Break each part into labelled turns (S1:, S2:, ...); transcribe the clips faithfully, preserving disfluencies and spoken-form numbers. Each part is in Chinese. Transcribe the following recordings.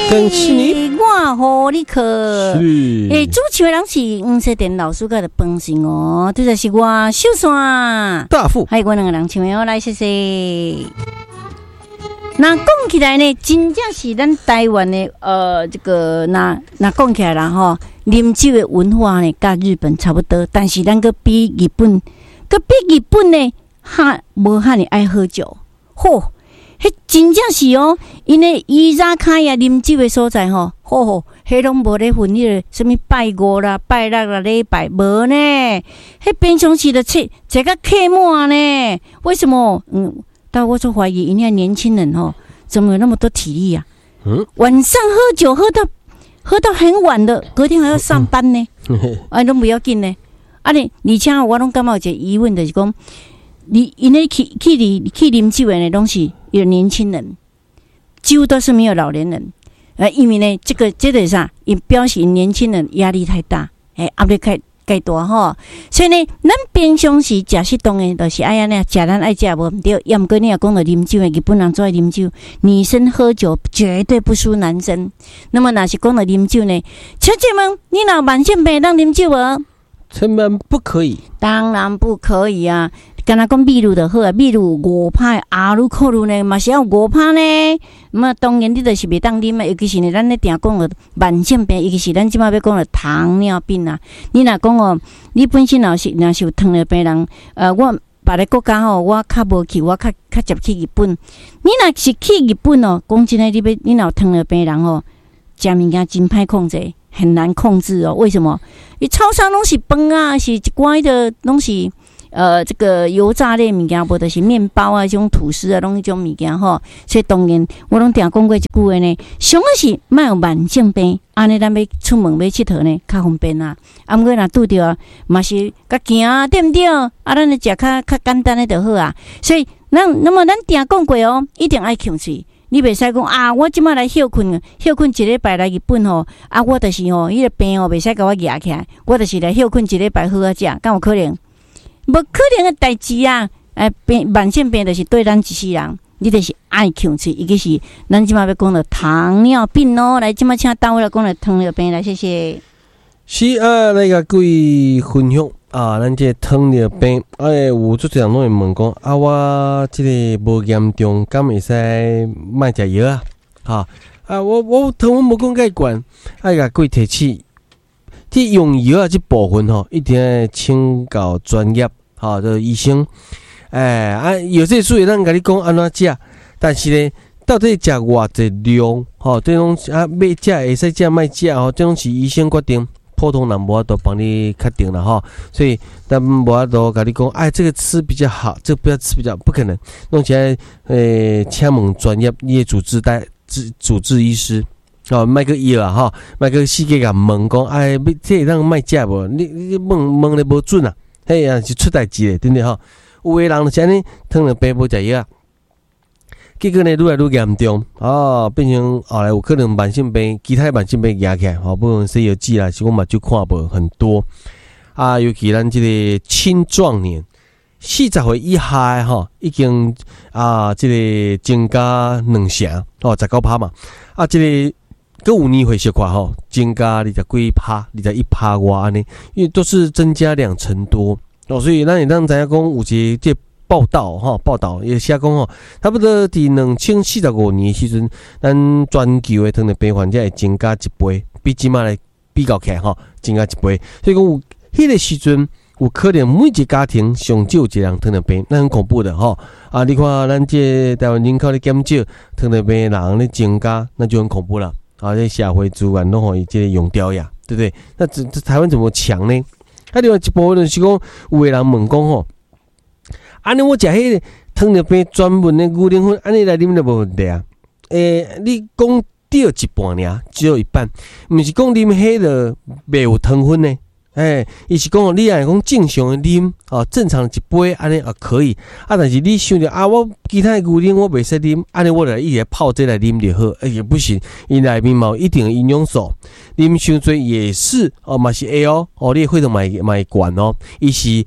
S1: 更是你，
S2: 我和你去。
S1: 是，
S2: 诶，主持的人是黄色电老师家的本性哦，这就是我小山
S1: 大富，
S2: 还有我两个人唱的，来谢谢。那讲起来呢，真正是咱台湾的呃，这个那那讲起来啦吼，啉酒的文化呢，跟日本差不多，但是咱个比日本，个比日本呢，哈无哈尼爱喝酒，嚯！迄真正是哦，因为伊扎卡呀啉酒的所在吼，吼吼，迄拢无咧分迄个什么拜五啦、拜六啦、礼拜无呢？迄平常时的切这个客满呢？为什么？嗯，但我就怀疑，因为年轻人吼，怎么有那么多体力啊？嗯，晚上喝酒喝到喝到很晚的，隔天还要上班呢，啊，拢不要紧呢。啊，你而且我拢感觉有一个疑问，就是讲。你因为去去啉去啉酒的东西有年轻人，几乎都是没有老年人。呃，因为呢，这个这个啥，也表示年轻人压力太大，哎，压力太太大吼。所以呢，咱平常时食适当的，就是爱安尼，食咱爱食无毋对。要毋过你也讲到啉酒的，日本人做爱啉酒，女生喝酒绝对不输男生。那么若是讲到啉酒呢，小姐们，你若慢性病当啉酒无？
S1: 千万不可以，
S2: 当然不可以啊！敢若讲秘鲁就好啊，秘鲁五趴，阿鲁克鲁呢嘛是要五趴呢。那么当然你就是袂当啉啊，尤其是呢，咱咧定讲的慢性病，尤其是咱即马要讲的糖尿病啊。你若讲哦，你本身若是若是有糖尿病人，呃，我别个国家吼，我较无去，我较较接去日本。你若是去日本哦，讲真诶，你要你若有糖尿病人哦，食物件真歹控制。很难控制哦，为什么？因为超商拢是饭啊，是一寡的拢是呃这个油炸类物件，无就是面包啊，这种吐司啊，拢迄种物件吼。所以当然，我拢定讲过一句话呢，上个是莫有慢性病，安尼咱要出门要佚佗呢，较方便啊。啊，毋过若拄着嘛是甲行啊，对毋对？啊，咱就食较较简单的就好啊。所以，咱那么咱定讲过哦，一定爱控制。你袂使讲啊！我即摆来休困，休困一礼拜来日本吼，啊，我就是吼，迄个病哦，袂使甲我压起来，我就是来休困一礼拜好啊，食，敢有可能？无可能的代志啊！哎，病慢性病就是对咱一世人，你就是爱控制，尤其是咱即摆要讲的糖尿病哦。来，即摆请单位来讲的糖尿病来，谢谢。
S1: 是啊，来甲各位分享。啊，咱这糖尿病，哎，有足多人拢会问讲，啊，我这个无严重，敢会使卖食药啊？哈，啊，我我糖我无讲介悬，爱甲各位提起，这用药啊这部分吼，一定要请教专业，哈，就是医生。哎，啊，有些书咱甲你讲安怎食，但是呢，到底食偌济量，吼，这种啊，要食会使食，卖食吼，这种是医生决定。普通人无法度帮你确定了哈，所以咱无法度甲你讲，哎，这个吃比较好，这个不要吃比较不可能。弄起来，呃，请问专业你的主治带主主治医师，哦，卖个药啊哈，卖个世界甲问讲，哎，这让卖食无？你你问问的无准啊，嘿呀是出代志的，对不对哈？有的人就是安尼，糖尿病无食药啊。结果呢，愈来愈严重哦，变成后来有可能慢性病，其他慢性病压起来，哦，不论西药剂啦，是我目睭看无很多啊，尤其咱这个青壮年，四十岁以下的吼，已经啊，这个增加两成哦，十九趴嘛，啊，这个跟五年回小看吼，增加二十几趴，二十一趴外安尼，因为都是增加两成多哦，所以咱会当知影讲有一个这个报道哈，报道也写讲吼，差不多伫两千四十五年的时阵，咱全球的糖尿病患者会增加一倍，比即马来比较起来吼，增加一倍。所以讲有迄个时阵，有可能每一个家庭上少一个人糖尿病，那很恐怖的吼。啊，你看咱这台湾人口咧减少，糖尿病的人咧增加，那就很恐怖了。啊，这社会资源拢互伊这个用掉呀，对不对？那这这台湾怎么强呢？啊，另外一部分就是讲，有的人问讲吼。安尼我食迄个糖尿病专门的牛奶粉，安尼来啉就无问题啊。诶、欸，你讲对一半尔，只有一半，毋是讲啉迄个袂有糖分呢。诶、欸，伊是讲你爱讲正常的啉，哦，正常一杯安尼也可以。啊，但是你想着啊，我其他的牛奶我袂使啉，安尼我来一直泡这来啉就好，哎、欸、也不行，伊内面嘛有一定的营养素，啉伤多也是哦，嘛是会哦，哦，你的血糖嘛嘛会悬哦，伊是。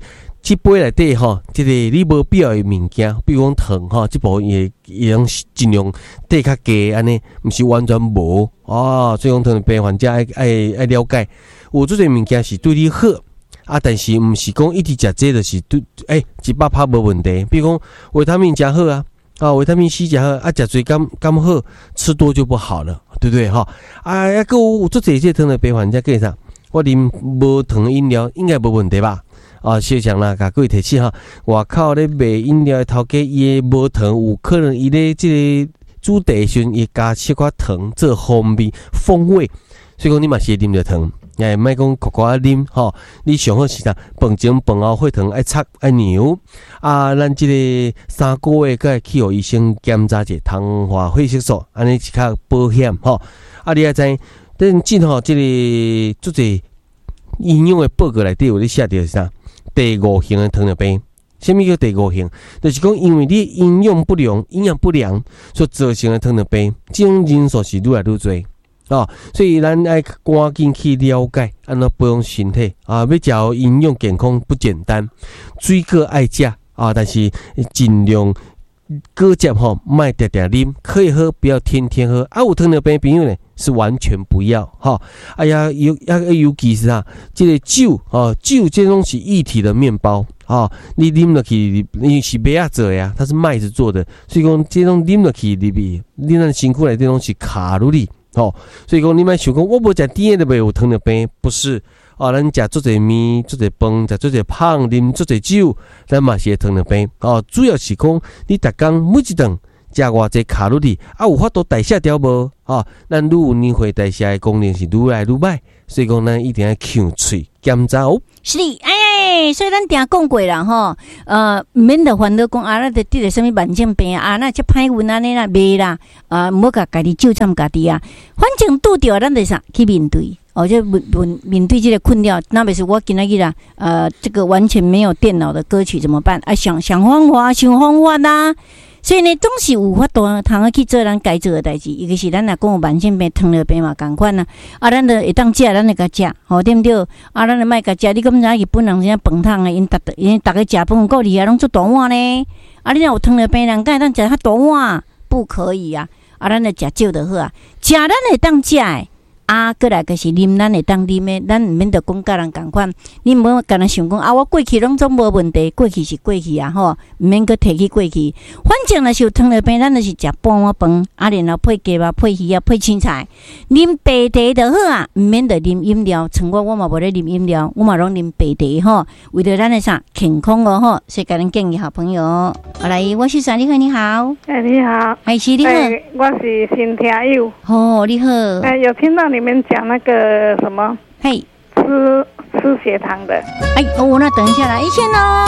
S1: 即杯内底吼，即、这个你无必要的物件，比如讲糖吼，即部分也也用尽量底较低安尼，毋是完全无哦。所以讲糖尿病患者爱爱爱了解，有做侪物件是对你好啊，但是毋是讲一直食这就是对诶、欸、一百趴无问题。比如讲维他命食好啊，啊维他命 C 食好啊，食侪敢敢好，吃多就不好了，对不对哈？啊，还个有做侪这糖尿病患者计啥？我啉无糖饮料应该无问题吧？啊，小强啦，甲各位提醒哈，外口咧卖饮料的头家伊的无糖，有可能伊咧即个煮茶时阵伊加切块糖做风味风味，所以讲你嘛是会啉着糖，哎，莫讲苦苦啊啉吼。你上好是啥？饭前饭后血糖爱测爱牛啊，咱即个三个月该去互医生检查者糖化血色素，安尼是较保险吼。啊，你爱知，等进吼即个做者营养的报告内底有咧写着啥？第五型的糖尿病，什么叫第五型？就是讲因为你营养不良、营养不良所造成的糖尿病，这种因素是愈来愈多啊，所以咱爱赶紧去了解，安怎保养身体啊。要食营养健康不简单，水果爱食啊，但是尽量果汁吼，莫定定啉，可以喝，不要天天喝。啊，有糖尿病朋友呢，是完全不要哈。哎呀，尤呀尤其是啊，这个酒啊，酒这种是液体的面包啊，你啉落去，你是麦仔做呀，它是麦子做的，所以讲这种啉落去里面，你咱身躯内这种是卡路里哦。所以讲你莫想讲，我无食甜的就袂有糖尿病，不是。哦，咱食做侪面，做侪饭，食做侪胖，啉做侪酒，咱嘛是会糖尿病。哦，主要是讲你逐工每一顿食偌济卡路里，啊，有法度代谢掉无？哦，咱愈有年岁代谢的功能是愈来愈歹，所以讲咱一定要呛喙检查哦。
S2: 是的，哎，所以咱定讲过啦吼，呃，免得烦恼讲啊，咱得得着什么慢性病啊，那这歹运安尼啦，袂啦，啊，毋好甲家己纠正家己啊，反正拄着咱得啥去面对。哦，就面面面对这个困扰，那不是我今仔日啦，呃，这个完全没有电脑的歌曲怎么办？啊，想想方法，想方法啦。所以呢，总是有法度通去做咱该做的代志。一个是咱若讲有慢性病、糖尿病嘛，共款啊。啊，咱就会当食，咱就甲食，吼、哦，对不对？啊，咱就莫甲食。你敢知日本人现在饭桶啊，因逐因逐个食饭够厉害，拢做大碗呢。啊，你若有糖尿病人，敢会当食较大碗？不可以啊！啊，咱就食少就好啊，食咱会当食的。啊，过来就是啉咱会当啉的，咱毋免着讲甲人共款。你毋好干那想讲啊，我过去拢总无问题，过去是过去啊，吼，毋免阁提起过去。反正若是有糖尿病，咱就是食半碗饭，啊，然后配鸡肉、配鱼啊、配青菜，啉白茶就好啊，毋免着啉饮料。像我，我嘛无咧啉饮料，我嘛拢啉白茶吼。为着咱的啥健康哦吼，所以甲咱建议好朋友。好来，我是阮，你好，你好。
S3: 哎，你好。
S2: 哎，是你好。
S3: 哎，我是新听友。
S2: 哦，你好。
S3: 哎，有听到你们讲那个什么？
S2: 嘿，
S3: 吃吃血糖的。
S2: 哎，哦，那等一下啦，一线哦。